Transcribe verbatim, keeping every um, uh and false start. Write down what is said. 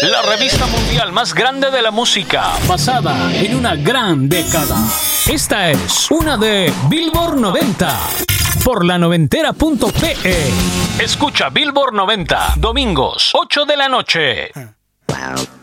La revista mundial más grande de la música, basada en una gran década. Esta es una de Billboard noventa, por la noventera punto pe. Escucha Billboard noventa, domingos, ocho de la noche. Wow.